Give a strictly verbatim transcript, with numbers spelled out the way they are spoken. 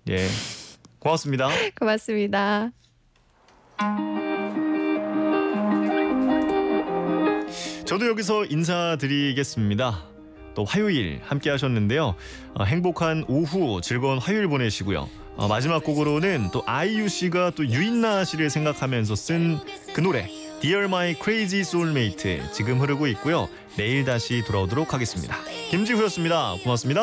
예, 고맙습니다. 고맙습니다. 저도 여기서 인사드리겠습니다. 또 화요일 함께 하셨는데요. 어, 행복한 오후, 즐거운 화요일 보내시고요. 어, 마지막 곡으로는 또 아이유 씨가 또 유인나 씨를 생각하면서 쓴 그 노래 Dear My Crazy Soulmate 지금 흐르고 있고요. 내일 다시 돌아오도록 하겠습니다. 김지후였습니다. 고맙습니다.